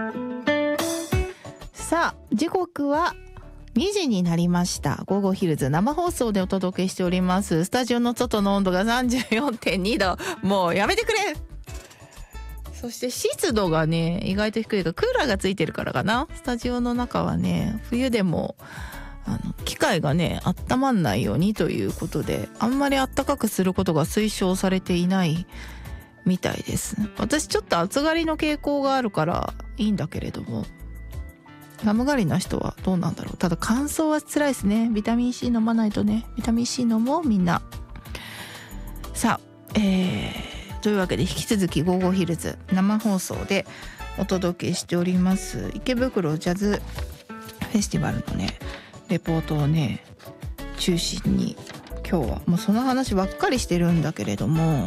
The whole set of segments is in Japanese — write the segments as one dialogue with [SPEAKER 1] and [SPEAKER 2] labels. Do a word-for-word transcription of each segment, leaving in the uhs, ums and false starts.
[SPEAKER 1] さあ時刻はにじになりました。午後ヒルズ生放送でお届けしております。スタジオの外の温度が さんじゅうよんてんにど、もうやめてくれ。そして湿度がね意外と低いからクーラーがついてるからかな。スタジオの中はね冬でもあの機械がね温まんないようにということで、あんまり暖かくすることが推奨されていないみたいです。私ちょっと暑がりの傾向があるからいいんだけれども、寒がりな人はどうなんだろう。ただ乾燥は辛いですね。ビタミン C 飲まないとね。ビタミン C 飲もうみんな。さあ、えー、というわけで引き続き午後ヒルズ生放送でお届けしております池袋ジャズフェスティバルのねレポートをね中心に今日はもうその話ばっかりしてるんだけれども、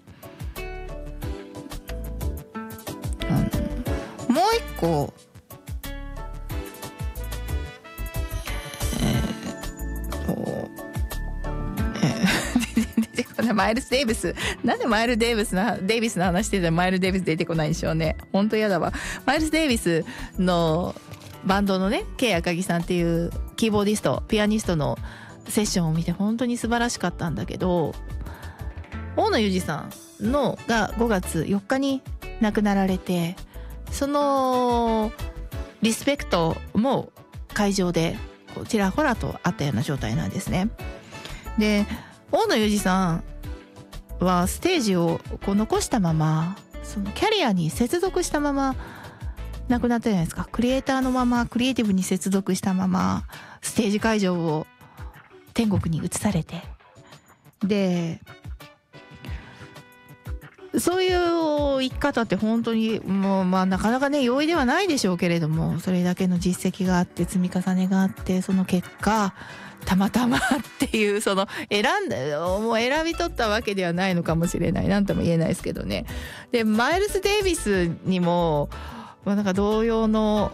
[SPEAKER 1] あのもう一個マイルス・デイビス、なんでマイル・デイビスなデイビスの話しててマイル・デイビス出てこないんでしょうね。本当やだわ。マイルス・デイビスのバンドのね K 赤木さんっていうキーボーディストピアニストのセッションを見て本当に素晴らしかったんだけど、大野裕二さんのがごがつよっかに亡くなられて、そのリスペクトも会場でこうちらほらとあったような状態なんですね。で大野裕二さんはステージをこう残したまま、そのキャリアに接続したまま亡くなったじゃないですか。クリエイターのままクリエイティブに接続したままステージ会場を天国に移されて、でそういう生き方って本当にもうまあなかなかね容易ではないでしょうけれども、それだけの実績があって積み重ねがあって、その結果たまたまっていうその選んだもう選び取ったわけではないのかもしれない、なんとも言えないですけどね。でマイルス・デイビスにも、まあ、なんか同様の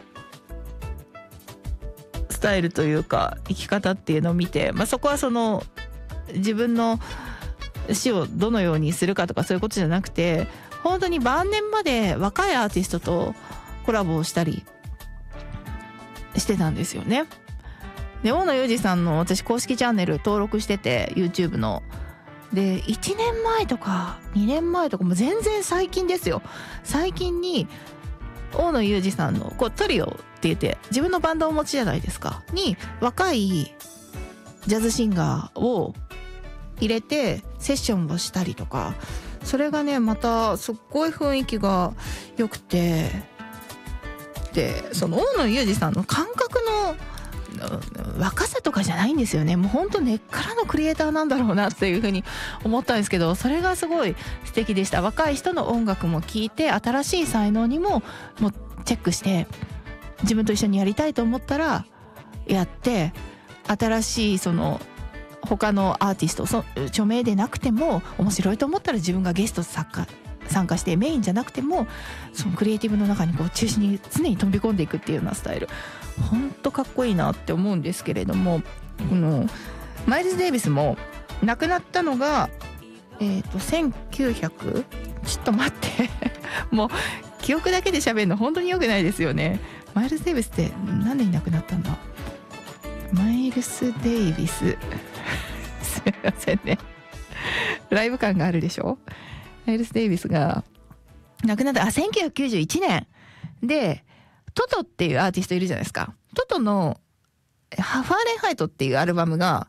[SPEAKER 1] スタイルというか生き方っていうのを見て、まあ、そこはその自分の死をどのようにするかとかそういうことじゃなくて、本当に晩年まで若いアーティストとコラボをしたりしてたんですよね。で大野裕二さんの私公式チャンネル登録してて YouTube のでいちねんまえとかにねんまえとかも全然最近ですよ。最近に大野裕二さんのこうトリオって言って自分のバンドをお持ちじゃないですかに若いジャズシンガーを入れてセッションをしたりとか、それがねまたすっごい雰囲気が良くて、でその大野裕二さんの感覚の若さとかじゃないんですよね。もうほんと根っからのクリエイターなんだろうなっていうふうに思ったんですけど、それがすごい素敵でした。若い人の音楽も聴いて新しい才能にももうチェックして自分と一緒にやりたいと思ったらやって、新しいその他のアーティストそ著名でなくても面白いと思ったら自分がゲスト作家参加してメインじゃなくてもそのクリエイティブの中にこう中心に常に飛び込んでいくっていうようなスタイル、ほんとかっこいいなって思うんですけれども、このマイルス・デイビスも亡くなったのがえっとせんきゅうひゃくちょっと待ってもう記憶だけで喋るの本当に良くないですよね。マイルス・デイビスって何年に亡くなったんだ。マイルス・デイビスすいませんねライブ感があるでしょ。マイルス・デイビスが亡くなったあせんきゅうひゃくきゅうじゅういちねんで、トトっていうアーティストいるじゃないですか。トトのファーレンハイトっていうアルバムが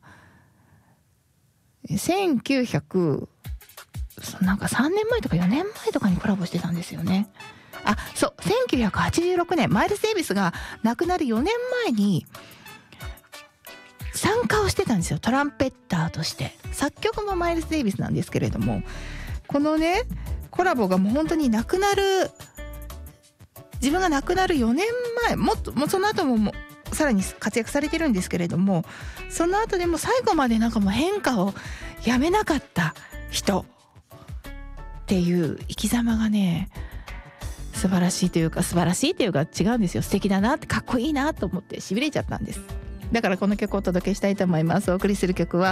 [SPEAKER 1] せんきゅうひゃくなんかさんねんまえとかよねんまえとかにコラボしてたんですよね。あ、そうせんきゅうひゃくはちじゅうろくねんマイルス・デイビスが亡くなるよねんまえに参加をしてたんですよ、トランペッターとして。作曲もマイルス・デイビスなんですけれども、このねコラボがもう本当に亡くなる自分が亡くなるよねんまえ、もっともうその後ももうさらに活躍されてるんですけれども、その後でも最後までなんかもう変化をやめなかった人っていう生き様がね素晴らしいというか素晴らしいというか違うんですよ。素敵だなってかっこいいなと思ってしびれちゃったんです。だからこの曲をお届けしたいと思います。お送りする曲は